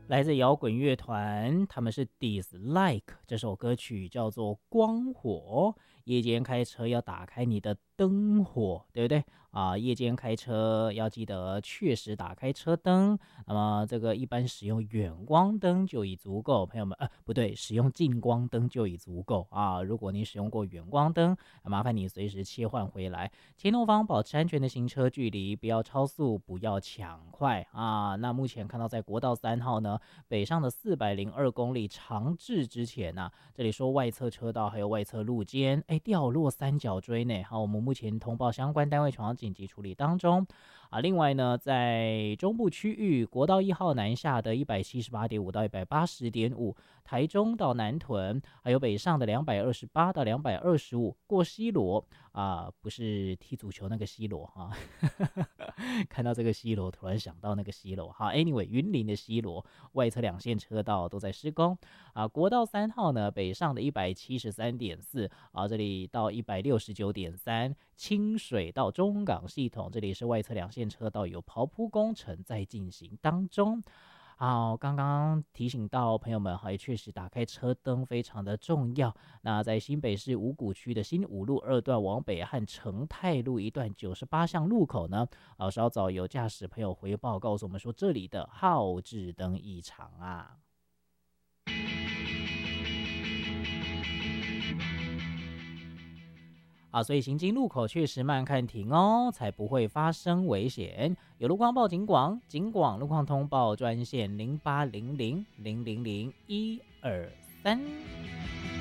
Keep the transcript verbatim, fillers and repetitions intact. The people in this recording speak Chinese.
来自摇滚乐团，他们是 Dislike， 这首歌曲叫做《光火》。夜间开车要打开你的灯火，对不对啊？夜间开车要记得确实打开车灯。那么这个一般使用远光灯就已足够，朋友们，呃，不对，使用近光灯就已足够啊。如果你使用过远光灯，麻烦你随时切换回来。前后方保持安全的行车距离，不要超速，不要抢快啊。那目前看到在国道三号呢，北上的四百零二公里长至之前呢、啊，这里说外侧车道还有外侧路肩，哎，掉落三角锥呢。好，我们目前通报相关单位前往紧急处理当中啊。另外呢，在中部区域国道一号南下的一百七十八点五到一百八十点五，台中到南屯，还有北上的两百二十八到两百二十五，过西螺啊，不是踢足球那个西螺哈。看到这个西螺，突然想到那个西螺。好 ，anyway， 云林的西螺外侧两线车道都在施工啊。国道三号呢，北上的一百七十三点四啊，这里到一百六十九点三，清水到中港系统，这里是外侧两线车道有刨铺工程在进行当中。好，刚刚提醒到朋友们，哈，也确实打开车灯非常的重要。那在新北市五股区的新五路二段往北和成泰路一段九十八巷路口呢，啊，稍早有驾驶朋友回报告诉我们说，这里的号志灯异常啊。啊，所以行经路口确实慢看停哦，才不会发生危险。有路况报警广，警广路况通报专线零八零零零零零一二三。